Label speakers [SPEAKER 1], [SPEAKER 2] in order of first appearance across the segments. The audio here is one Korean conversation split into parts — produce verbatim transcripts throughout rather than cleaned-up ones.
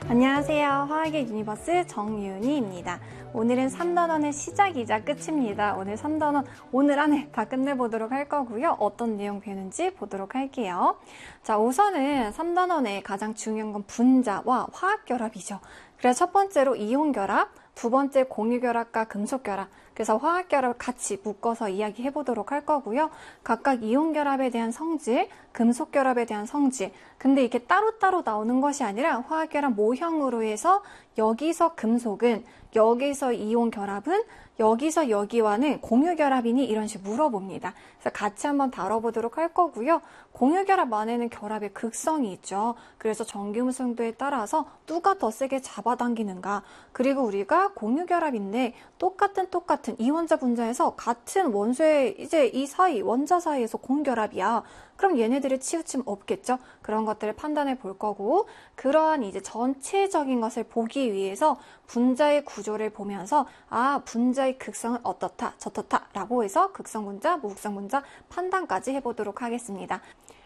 [SPEAKER 1] 안녕하세요. 화학의 유니버스 정유니입니다. 오늘은 삼 단원의 시작이자 끝입니다. 오늘 삼 단원 오늘 안에 다 끝내보도록 할 거고요. 어떤 내용 배우는지 보도록 할게요. 자, 우선은 삼 단원의 가장 중요한 건 분자와 화학결합이죠. 그래서 첫 번째로 이온결합, 두 번째 공유결합과 금속결합, 그래서 화학결합을 같이 묶어서 이야기해 보도록 할 거고요. 각각 이온결합에 대한 성질, 금속결합에 대한 성질, 근데 이게 따로따로 나오는 것이 아니라 화학결합 모형으로 해서 여기서 금속은, 여기서 이온결합은, 여기서 여기와는 공유결합이니 이런 식으로 물어봅니다. 그래서 같이 한번 다뤄보도록 할 거고요. 공유결합 안에는 결합의 극성이 있죠. 그래서 전기음성도에 따라서 누가 더 세게 잡아당기는가. 그리고 우리가 공유결합인데 똑같은 똑같은 이원자 분자에서 같은 원소의 이제 이 사이, 원자 사이에서 공결합이야. 그럼 얘네들의 치우침 없겠죠? 그런 것들을 판단해 볼 거고, 그러한 이제 전체적인 것을 보기 위해서 분자의 구조를 보면서, 아, 분자의 극성은 어떻다, 저렇다, 라고 해서 극성 분자, 무극성 분자 판단까지 해보도록 하겠습니다.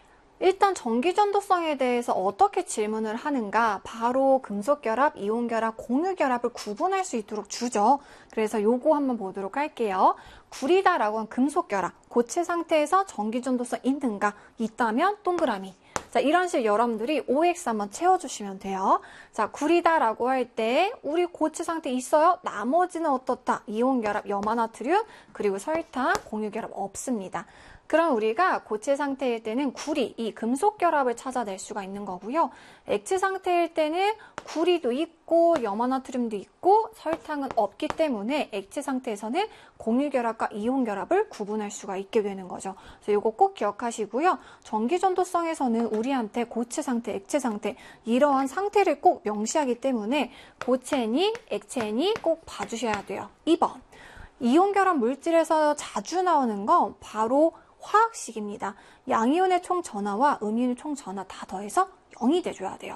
[SPEAKER 1] 일단 전기전도성에 대해서 어떻게 질문을 하는가, 바로 금속결합, 이온결합, 공유결합을 구분할 수 있도록 주죠. 그래서 요거 한번 보도록 할게요. 구리다라고 한 금속결합, 고체 상태에서 전기전도성 있는가, 있다면 동그라미. 자, 이런 식으로 여러분들이 오엑스 한번 채워주시면 돼요. 자, 구리다라고 할 때 우리 고체 상태 있어요? 나머지는 어떻다? 이온결합, 염화나트륨, 그리고 설탕, 공유결합 없습니다. 그럼 우리가 고체 상태일 때는 구리, 이 금속결합을 찾아낼 수가 있는 거고요. 액체 상태일 때는 구리도 있고 염화나트륨도 있고 설탕은 없기 때문에 액체 상태에서는 공유결합과 이온결합을 구분할 수가 있게 되는 거죠. 그래서 이거 꼭 기억하시고요. 전기전도성에서는 우리한테 고체 상태, 액체 상태 이러한 상태를 꼭 명시하기 때문에 고체니 액체니 꼭 봐주셔야 돼요. 이 번, 이온결합 물질에서 자주 나오는 건 바로 화학식입니다. 양이온의 총전하와 음이온의 총전하 다 더해서 영이 돼줘야 돼요.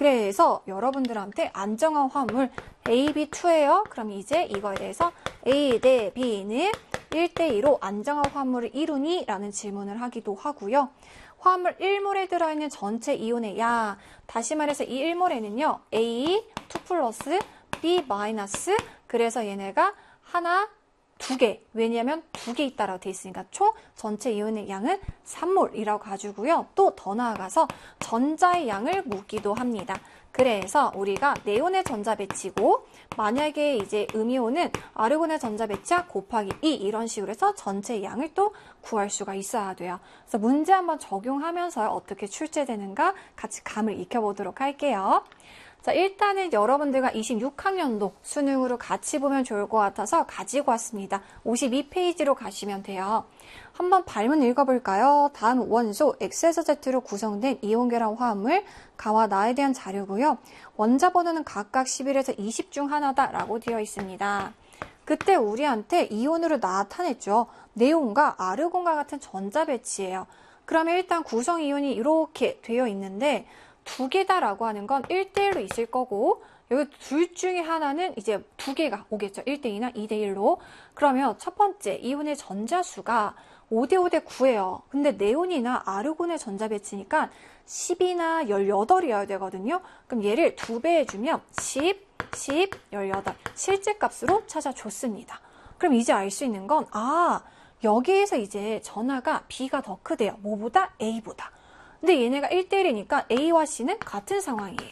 [SPEAKER 1] 그래서 여러분들한테 안정화 화물 에이 비 투예요. 그럼 이제 이거에 대해서 A 대 B는 일 대 이로 안정화 화물을 이루니? 라는 질문을 하기도 하고요. 화물 일 몰에 들어있는 전체 이온의 양, 다시 말해서 이 일 몰에는요. A, 이 플러스, B 마이너스, 그래서 얘네가 하나, 두 개, 왜냐하면 두 개 있다라고 돼 있으니까 총 전체 이온의 양은 삼 몰이라고 가지고요. 또 더 나아가서 전자의 양을 묻기도 합니다. 그래서 우리가 네온의 전자 배치고 만약에 이제 음이온은 아르곤의 전자 배치와 곱하기 이 이런 식으로 해서 전체 양을 또 구할 수가 있어야 돼요. 그래서 문제 한번 적용하면서 어떻게 출제되는가 같이 감을 익혀보도록 할게요. 자, 일단은 여러분들과 이십육 학년도 수능으로 같이 보면 좋을 것 같아서 가지고 왔습니다. 오십이 페이지로 가시면 돼요. 한번 발문 읽어볼까요? 다음 원소 X에서 Z로 구성된 이온결합 화합물 가와 나에 대한 자료고요. 원자 번호는 각각 십일에서 이십 중 하나다라고 되어 있습니다. 그때 우리한테 이온으로 나타냈죠. 네온과 아르곤과 같은 전자 배치예요. 그러면 일단 구성 이온이 이렇게 되어 있는데 두 개다라고 하는 건 일 대 일로 있을 거고, 여기 둘 중에 하나는 이제 두 개가 오겠죠. 일 대 이나 이 대 일로. 그러면 첫 번째 이온의 전자수가 오 대 오 대 구예요. 근데 네온이나 아르곤의 전자 배치니까 십이나 십팔이어야 되거든요. 그럼 얘를 두 배 해주면 십, 십, 십팔 실제 값으로 찾아줬습니다. 그럼 이제 알 수 있는 건, 아, 여기에서 이제 전하가 B가 더 크대요. 뭐보다? A보다. 근데 얘네가 일 대 일이니까 A와 C는 같은 상황이에요.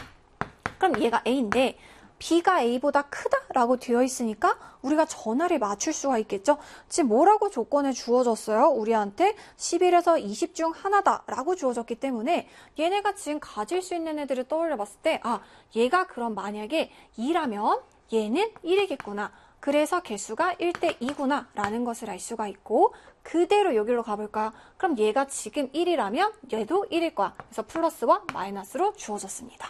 [SPEAKER 1] 그럼 얘가 A인데 B가 A보다 크다라고 되어 있으니까 우리가 전하를 맞출 수가 있겠죠. 지금 뭐라고 조건에 주어졌어요? 우리한테 십일에서 이십 중 하나다라고 주어졌기 때문에 얘네가 지금 가질 수 있는 애들을 떠올려 봤을 때, 아, 얘가 그럼 만약에 이라면 얘는 일이겠구나. 그래서 개수가 일 대 이구나 라는 것을 알 수가 있고, 그대로 여기로 가볼까요? 그럼 얘가 지금 일이라면 얘도 일일 거야. 그래서 플러스와 마이너스로 주어졌습니다.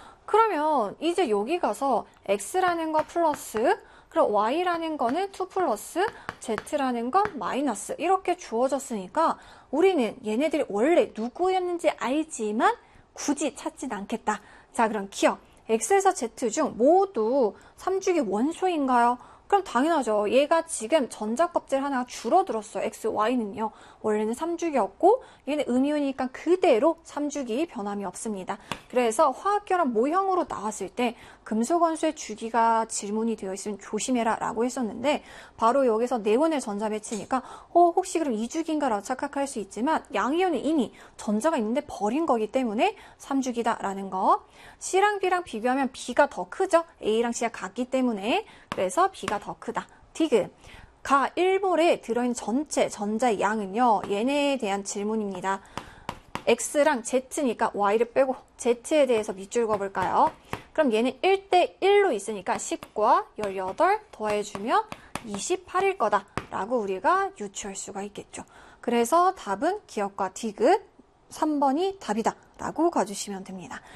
[SPEAKER 1] 그러면 이제 여기 가서 X라는 거 플러스, 그럼 Y라는 거는 이 플러스, Z라는 건 마이너스 이렇게 주어졌으니까 우리는 얘네들이 원래 누구였는지 알지만 굳이 찾진 않겠다. 자, 그럼 기억. X에서 Z 중 모두 삼 주기 원소인가요? 그럼 당연하죠. 얘가 지금 전자껍질 하나가 줄어들었어요. 엑스, 와이는요. 원래는 삼주기였고 얘는 음이온이니까 그대로 삼주기 변함이 없습니다. 그래서 화학결합 모형으로 나왔을 때 금속 원소의 주기가 질문이 되어 있으면 조심해라 라고 했었는데 바로 여기서 네온의 전자 배치니까 어 혹시 그럼 이주기인가 라고 착각할 수 있지만 양이온은 이미 전자가 있는데 버린 거기 때문에 삼주기다 라는 거. C랑 B랑 비교하면 B가 더 크죠. A랑 C가 같기 때문에. 그래서 B가 더 크다. 디귿. 가 일 볼에 들어있는 전체 전자의 양은요. 얘네에 대한 질문입니다. X랑 Z니까 Y를 빼고 Z에 대해서 밑줄 그어볼까요? 그럼 얘는 일 대 일로 있으니까 십과 십팔 더해주면 이십팔일 거다 라고 우리가 유추할 수가 있겠죠. 그래서 답은 기억과 디귿 삼 번이 답이다 라고 가주시면 됩니다.